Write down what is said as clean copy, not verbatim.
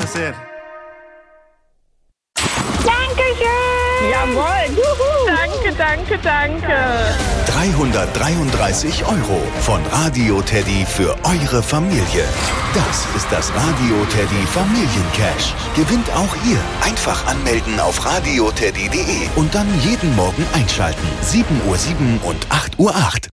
sehr. Dankeschön! Jawohl! Juhu. Danke. 333 € von Radio Teddy für eure Familie. Das ist das Radio Teddy Familiencash. Gewinnt auch ihr. Einfach anmelden auf radioteddy.de und dann jeden Morgen einschalten. 7:07 und 8:08.